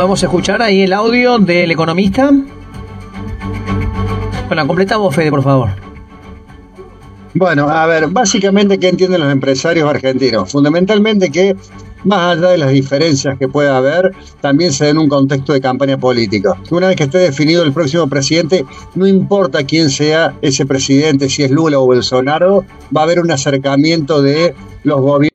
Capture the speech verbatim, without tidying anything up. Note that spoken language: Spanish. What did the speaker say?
¿Podemos escuchar ahí el audio del economista? Bueno, completamos, Fede, por favor. Bueno, a ver, básicamente, ¿qué entienden los empresarios argentinos? Fundamentalmente que, más allá de las diferencias que pueda haber, también se da en un contexto de campaña política. Una vez que esté definido el próximo presidente, no importa quién sea ese presidente, si es Lula o Bolsonaro, va a haber un acercamiento de los gobiernos